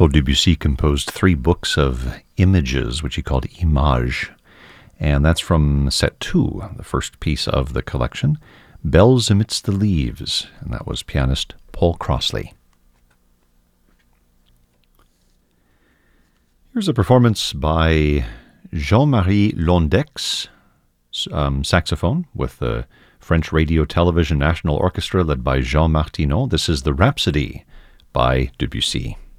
Claude Debussy composed 3 books of images, which he called Images, and that's from set 2, the first piece of the collection, Bells Amidst the Leaves, and that was pianist Paul Crossley. Here's a performance by Jean-Marie Londex, saxophone, with the French Radio Television National Orchestra led by Jean Martineau. This is the Rhapsody by Debussy.